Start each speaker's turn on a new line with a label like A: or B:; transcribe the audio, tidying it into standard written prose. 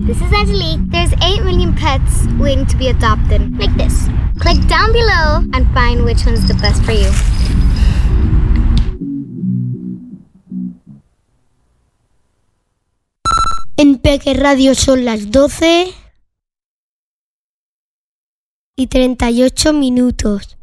A: This is Angelique. There's 8 million pets waiting to be adopted. Like this. Click down below and find which one's the best for you.
B: En Peque Radio son las 12:38.